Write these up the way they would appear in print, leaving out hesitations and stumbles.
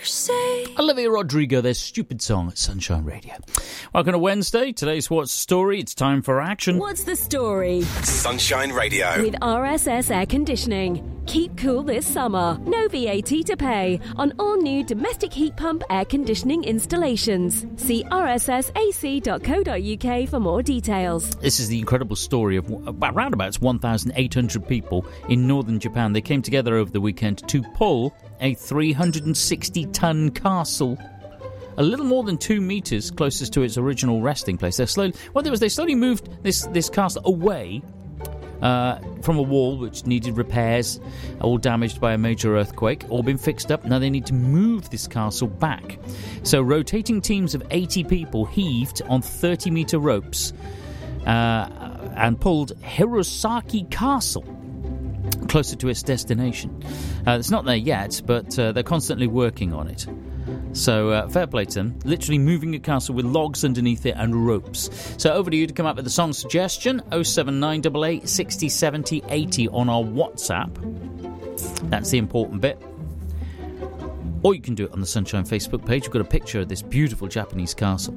say. Olivia Rodrigo, their stupid song at Sunshine Radio. Welcome to Wednesday. Today's What's the Story? It's time for action. What's the story? Sunshine Radio. With RSS Air Conditioning. Keep cool this summer. No VAT to pay on all new domestic heat pump air conditioning installations. See rssac.co.uk for more details. This is the incredible story of around about 1,800 people in northern Japan. They came together over the weekend to pull a 360-ton castle a little more than 2 metres closest to its original resting place. They slowly moved this castle away from a wall which needed repairs, all damaged by a major earthquake, all been fixed up. Now they need to move this castle back. So rotating teams of 80 people heaved on 30-metre ropes and pulled Hirosaki Castle closer to its destination. It's not there yet, but they're constantly working on it. So fair play to them, literally moving a castle with logs underneath it and ropes. So over to you to come up with a song suggestion, 07988 60 70 80 on our WhatsApp. That's the important bit. Or you can do it on the Sunshine Facebook page. We've got a picture of this beautiful Japanese castle.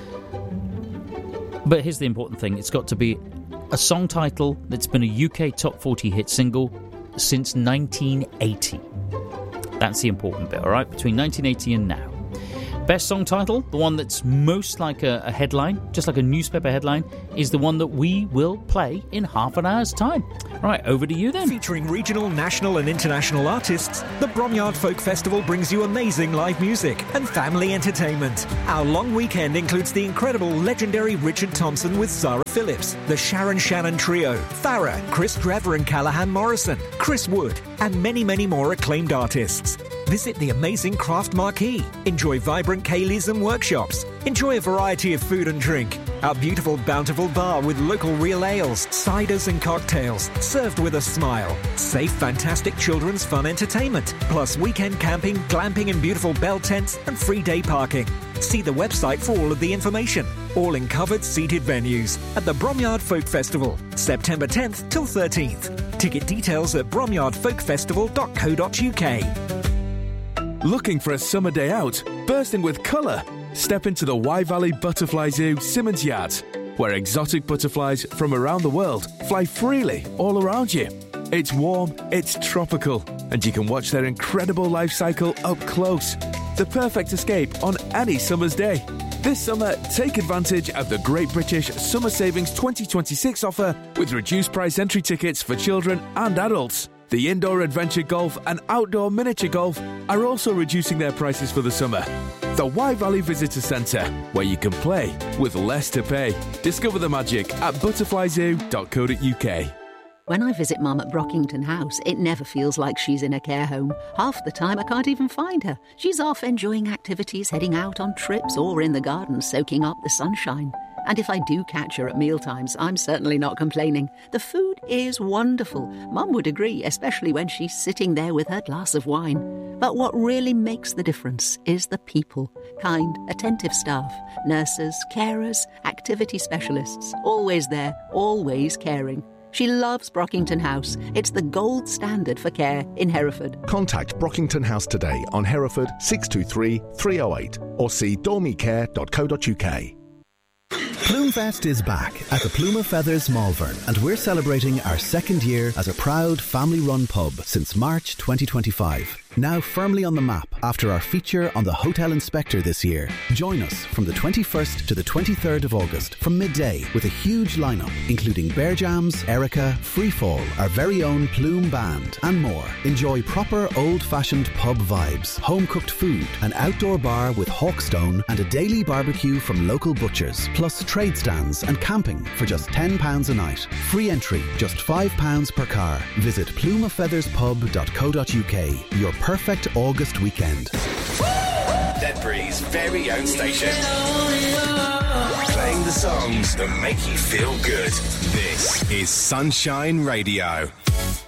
But here's the important thing, it's got to be a song title that's been a UK Top 40 hit single since 1980. That's the important bit, all right? Between 1980 and now. Best song title, the one that's most like a headline, just like a newspaper headline, is the one that we will play in half an hour's time. Right, over to you then. Featuring regional, national and international artists, the Bromyard Folk Festival brings you amazing live music and family entertainment. Our long weekend includes the incredible legendary Richard Thompson with Zara Phillips, the Sharon Shannon Trio, Farrah, Chris Trevor and Callahan Morrison, Chris Wood, and many, many more acclaimed artists. Visit the amazing Craft Marquee. Enjoy vibrant ceilidhs and workshops. Enjoy a variety of food and drink. Our beautiful Bountiful Bar with local real ales, ciders and cocktails, served with a smile. Safe, fantastic children's fun entertainment. Plus weekend camping, glamping and beautiful bell tents and free day parking. See the website for all of the information. All in covered seated venues at the Bromyard Folk Festival, September 10th till 13th. Ticket details at bromyardfolkfestival.co.uk. Looking for a summer day out, bursting with colour? Step into the Wye Valley Butterfly Zoo, Simmons Yard, where exotic butterflies from around the world fly freely all around you. It's warm, it's tropical, and you can watch their incredible life cycle up close. The perfect escape on any summer's day. This summer, take advantage of the Great British Summer Savings 2026 offer with reduced price entry tickets for children and adults. The indoor adventure golf and outdoor miniature golf are also reducing their prices for the summer. The Wye Valley Visitor Centre, where you can play with less to pay. Discover the magic at butterflyzoo.co.uk. When I visit Mum at Brockington House, it never feels like she's in a care home. Half the time I can't even find her. She's off enjoying activities, heading out on trips, or in the garden soaking up the sunshine. And if I do catch her at mealtimes, I'm certainly not complaining. The food is wonderful. Mum would agree, especially when she's sitting there with her glass of wine. But what really makes the difference is the people. Kind, attentive staff, nurses, carers, activity specialists. Always there, always caring. She loves Brockington House. It's the gold standard for care in Hereford. Contact Brockington House today on Hereford 623 308 or see dormicare.co.uk. Plumefest is back at the Plume of Feathers Malvern, and we're celebrating our second year as a proud family-run pub since March 2025. Now firmly on the map after our feature on the Hotel Inspector this year. Join us from the 21st to the 23rd of August from midday with a huge lineup including Bear Jams, Erica, Freefall, our very own Plume Band and more. Enjoy proper old-fashioned pub vibes, home-cooked food, an outdoor bar with Hawkstone and a daily barbecue from local butchers, plus trade stands and camping for just £10 a night. Free entry, just £5 per car. Visit plumeoffeatherspub.co.uk. Your perfect August weekend. Ledbury's very own station. Playing the songs that make you feel good. This is Sunshine Radio.